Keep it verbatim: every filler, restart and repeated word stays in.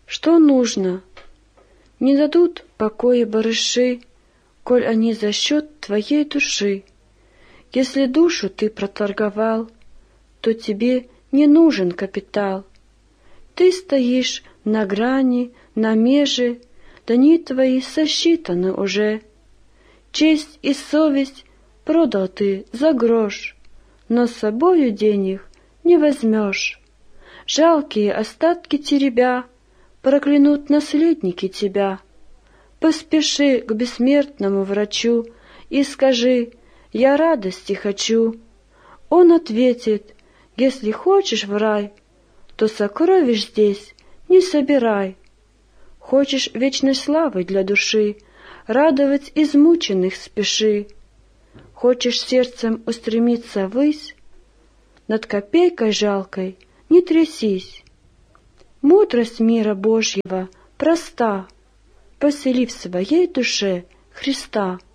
Что нужно? Не дадут покоя барыши, коль они за счет твоей души. Если душу ты проторговал, то тебе не нужен капитал. Ты стоишь на грани, на меже, дни твои сосчитаны уже. Честь и совесть продал ты за грош, но с собою денег не возьмешь. Жалкие остатки теребя, проклянут наследники тебя. Поспеши к бессмертному врачу и скажи: я радости хочу. Он ответит: если хочешь в рай, то сокровищ здесь не собирай. Хочешь вечной славы для души, радовать измученных спеши. Хочешь сердцем устремиться ввысь, над копейкой жалкой не трясись. Мудрость мира Божьего проста, посели в своей душе Христа.